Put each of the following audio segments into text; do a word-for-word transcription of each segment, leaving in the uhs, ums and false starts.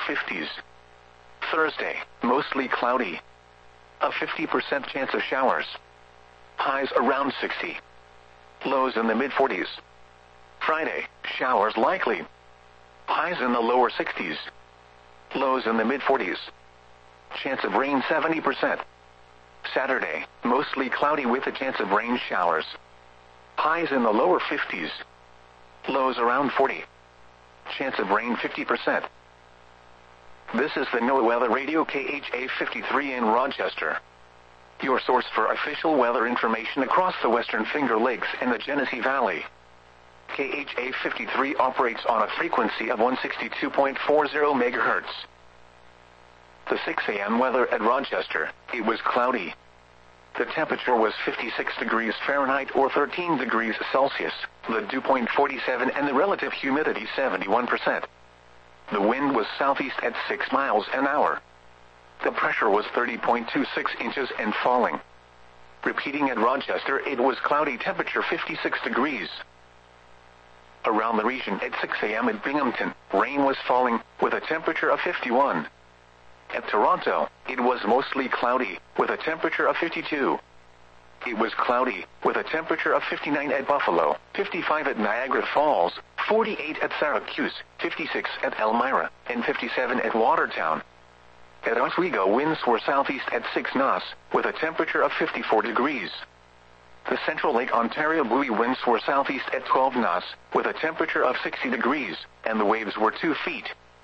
fifties. Thursday, mostly cloudy. A fifty percent chance of showers. Highs around sixty. Lows in the mid forties. Friday, showers likely. Highs in the lower sixties. Lows in the mid forties. Chance of rain seventy percent. Saturday, mostly cloudy with a chance of rain showers. Highs in the lower fifties. Lows around forty. Chance of rain fifty percent. This is the NOAA Weather Radio K H A fifty-three in Rochester. Your source for official weather information across the Western Finger Lakes and the Genesee Valley. K H A fifty-three operates on a frequency of one sixty-two point four zero megahertz. The six a m weather at Rochester, it was cloudy. The temperature was fifty-six degrees Fahrenheit or thirteen degrees Celsius, the dew point forty-seven and the relative humidity seventy-one percent. The wind was southeast at six miles an hour. The pressure was thirty point two six inches and falling. Repeating at Rochester, it was cloudy, temperature fifty-six degrees. Around the region at six a m at Binghamton, rain was falling, with a temperature of fifty-one. At Toronto, it was mostly cloudy, with a temperature of fifty-two. It was cloudy, with a temperature of fifty-nine at Buffalo, fifty-five at Niagara Falls, forty-eight at Syracuse, fifty-six at Elmira, and fifty-seven at Watertown. At Oswego, winds were southeast at six knots, with a temperature of fifty-four degrees. The Central Lake Ontario buoy winds were southeast at twelve knots, with a temperature of sixty degrees, and the waves were two feet.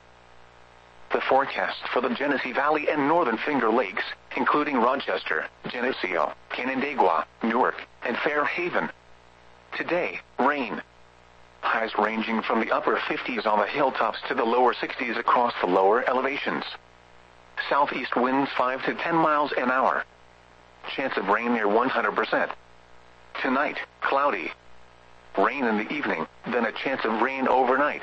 The forecast for the Genesee Valley and Northern Finger Lakes, including Rochester, Geneseo, Canandaigua, Newark, and Fairhaven. Today, rain. Highs ranging from the upper fifties on the hilltops to the lower sixties across the lower elevations. Southeast winds five to ten miles an hour. Chance of rain near one hundred percent. Tonight, cloudy. Rain in the evening, then a chance of rain overnight.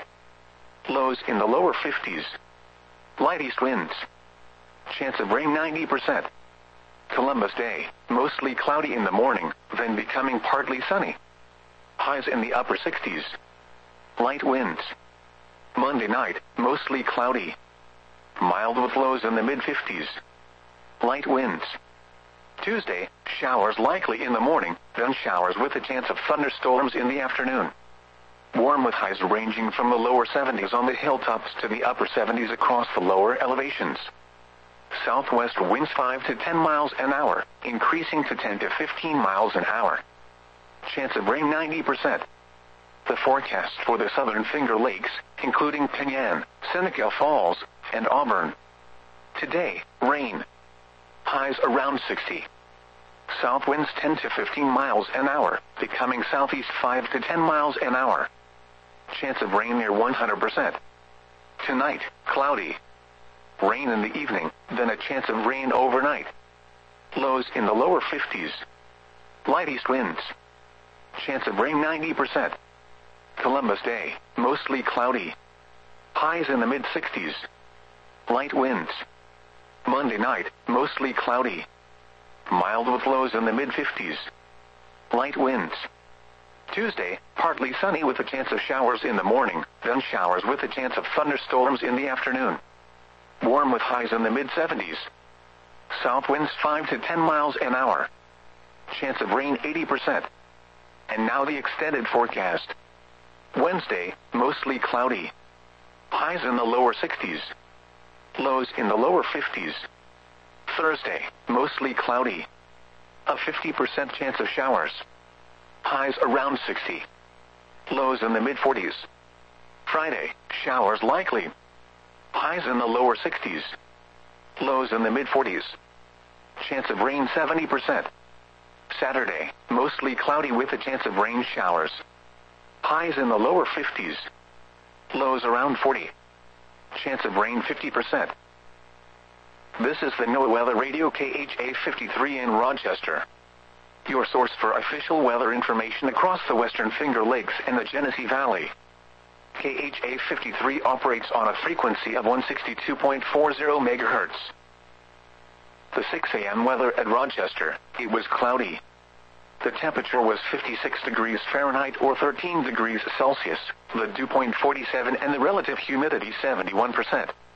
Lows in the lower fifties. Light east winds. Chance of rain ninety percent. Columbus Day, mostly cloudy in the morning, then becoming partly sunny. Highs in the upper sixties. Light winds. Monday night, mostly cloudy. Mild with lows in the mid fifties. Light winds. Tuesday, showers likely in the morning, then showers with a chance of thunderstorms in the afternoon. Warm with highs ranging from the lower seventies on the hilltops to the upper seventies across the lower elevations. Southwest winds five to ten miles an hour, increasing to ten to fifteen miles an hour. Chance of rain ninety percent. The forecast for the Southern Finger Lakes, including Penyan, Seneca Falls, and Auburn. Today, rain. Highs around sixty. South winds ten to fifteen miles an hour, becoming southeast five to ten miles an hour. Chance of rain near one hundred percent. Tonight, cloudy. Rain in the evening, then a chance of rain overnight. Lows in the lower fifties. Light east winds. Chance of rain ninety percent. Columbus Day, mostly cloudy. Highs in the mid sixties. Light winds. Monday night, mostly cloudy. Mild with lows in the mid fifties. Light winds. Tuesday, partly sunny with a chance of showers in the morning, then showers with a chance of thunderstorms in the afternoon. Warm with highs in the mid seventies. South winds five to ten miles an hour. Chance of rain eighty percent. And now the extended forecast. Wednesday, mostly cloudy. Highs in the lower sixties. Lows in the lower fifties. Thursday, mostly cloudy. A fifty percent chance of showers. Highs around sixty. Lows in the mid forties. Friday, showers likely. Highs in the lower sixties. Lows in the mid forties. Chance of rain seventy percent. Saturday, mostly cloudy with a chance of rain showers. Highs in the lower fifties. Lows around forty. Chance of rain fifty percent. This is the NOAA Weather Radio K H A fifty-three in Rochester. Your source for official weather information across the Western Finger Lakes and the Genesee Valley. K H A fifty-three operates on a frequency of one sixty-two point four zero megahertz. The six a m weather at Rochester, it was cloudy. The temperature was fifty-six degrees Fahrenheit or thirteen degrees Celsius, the dew point forty-seven and the relative humidity seventy-one percent.